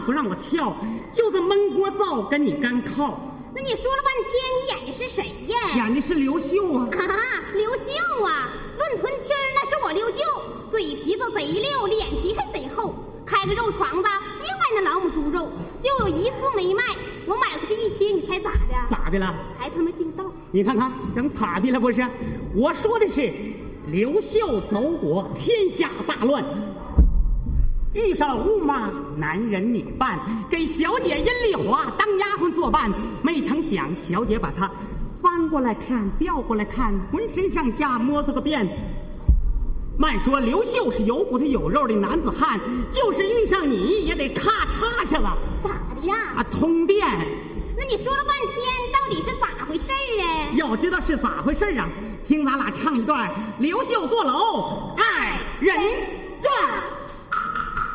不让我跳，就这闷锅灶跟你干靠。 那你说了半天，你演的是谁呀？ 演的是刘秀啊！ 刘秀啊！论臀筋儿，那是我刘舅，嘴皮子贼溜，脸皮还贼厚。开个肉床子，净卖那老母猪肉，就有一丝没卖。我买回去一切，你猜咋的？ 咋的了？ 还他妈劲道！ 你看看，整咋的了不是？我说的是刘秀走国，天下大乱。遇上驸马，男人女扮，给小姐阴丽华当丫鬟作伴。没成想，小姐把他翻过来看，调过来看，浑身上下摸索个遍。慢说刘秀是有骨头有肉的男子汉，就是遇上你也得咔嚓下子。 咋的呀？ 通电。 那你说了半天，到底是咋回事啊？ 要知道是咋回事啊，听咱俩唱一段《刘秀坐楼二人转》。